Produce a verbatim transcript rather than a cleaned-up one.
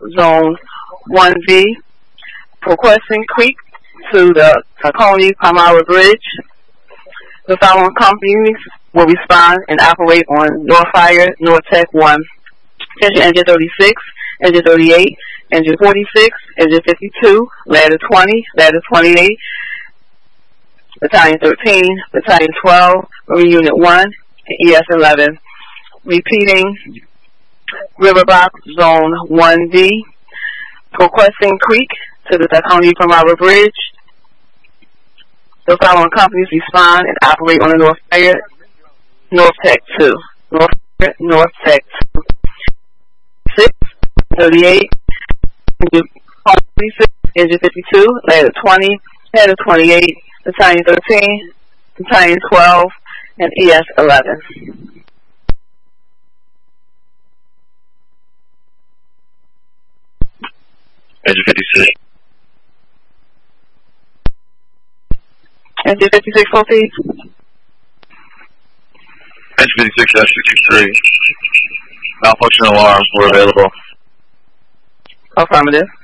Zone one B, Querquesson Creek to the Tacony Palmyra Bridge. The following companies will respond and operate on North Fire, North Tech one. Attention Engine thirty-six, Engine thirty-eight, Engine forty-six, Engine fifty-two, Ladder twenty, Ladder twenty-eight, Battalion thirteen, Battalion twelve, Marine Unit one, and E S eleven. Repeating, Riverbox Zone one D, Querquesson Creek to the Tacony Palmyra Bridge. The following companies respond and operate on the North Fire, North Tech two. North Fire, North Tech two. six, thirty-eight, Engine forty-six, Engine fifty-two, Ladder twenty, Ladder twenty-eight, Battalion thirteen, Battalion twelve, and E S eleven. Engine fifty-six. Engine fifty-six, proceed. Engine fifty-six dash fifty-three. Malfunction alarms were available. Affirmative.